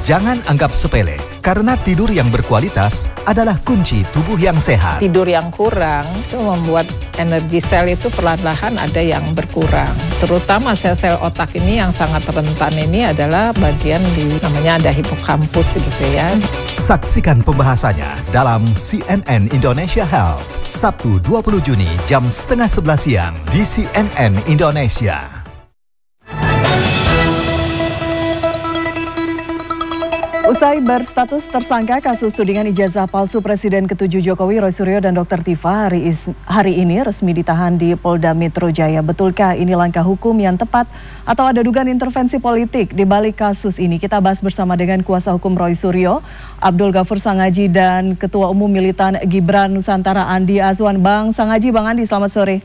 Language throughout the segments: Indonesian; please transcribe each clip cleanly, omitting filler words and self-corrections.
Jangan anggap sepele, karena tidur yang berkualitas adalah kunci tubuh yang sehat. Tidur yang kurang itu membuat energi sel itu perlahan-lahan ada yang berkurang. Terutama sel-sel otak ini yang sangat rentan ini adalah bagian namanya ada hipokampus gitu ya. Saksikan pembahasannya dalam CNN Indonesia Health, Sabtu 20 Juni jam 10:30 siang di CNN Indonesia. Usai berstatus tersangka kasus tudingan ijazah palsu Presiden ke-7 Jokowi, Roy Suryo dan Dr. Tifa hari ini resmi ditahan di Polda Metro Jaya. Betulkah ini langkah hukum yang tepat atau ada dugaan intervensi politik di balik kasus ini? Kita bahas bersama dengan kuasa hukum Roy Suryo, Abdul Ghafur Sangaji, dan Ketua Umum Militan Gibran Nusantara Andi Azwan. Bang Sangaji, Bang Andi, selamat sore.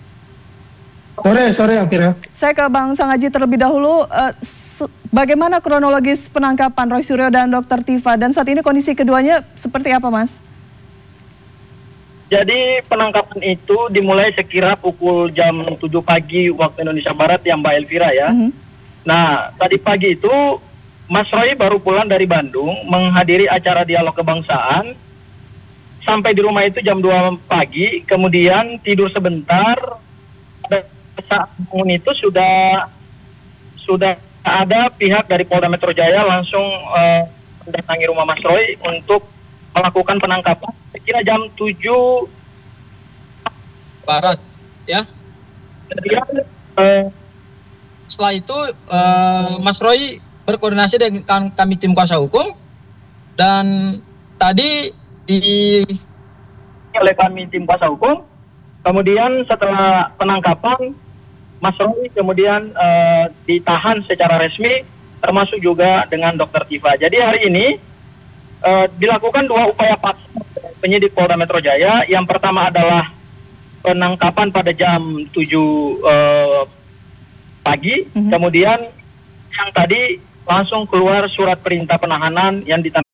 Sore akhirnya. Saya ke Bang Sangaji terlebih dahulu. Bagaimana kronologis penangkapan Roy Suryo dan Dr. Tifa, dan saat ini kondisi keduanya seperti apa, Mas? Jadi penangkapan itu dimulai sekira pukul jam 7 pagi waktu Indonesia Barat ya, Mbak Elvira ya. Nah, tadi pagi itu Mas Roy baru pulang dari Bandung menghadiri acara dialog kebangsaan. Sampai di rumah itu jam 2 pagi, kemudian tidur sebentar. Saat bangun itu sudah ada pihak dari Polda Metro Jaya langsung mendatangi rumah Mas Roy untuk melakukan penangkapan sekira jam 7 Barat, ya. Kemudian setelah itu Mas Roy berkoordinasi dengan kami tim kuasa hukum, dan tadi oleh kami tim kuasa hukum. Kemudian setelah penangkapan, Mas Roy kemudian ditahan secara resmi, termasuk juga dengan Dr. Tifa. Jadi hari ini dilakukan dua upaya paksa penyidik Polda Metro Jaya. Yang pertama adalah penangkapan pada jam 7 pagi, kemudian yang tadi langsung keluar surat perintah penahanan yang